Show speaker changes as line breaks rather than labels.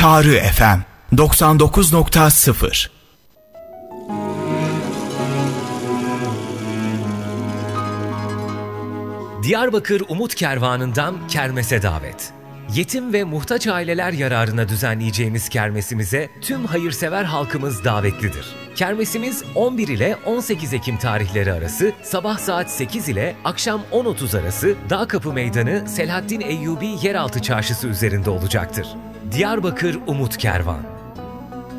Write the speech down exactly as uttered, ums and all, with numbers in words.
Çağrı F M doksan dokuz nokta sıfır.
Diyarbakır Umut Kervanı'ndan kermese davet. Yetim ve muhtaç aileler yararına düzenleyeceğimiz kermesimize tüm hayırsever halkımız davetlidir. Kermesimiz on bir ile on sekiz Ekim tarihleri arası sabah saat sekiz ile akşam on otuz arası Dağkapı Meydanı Selahaddin Eyyubi Yeraltı Çarşısı üzerinde olacaktır. Diyarbakır Umut Kervan.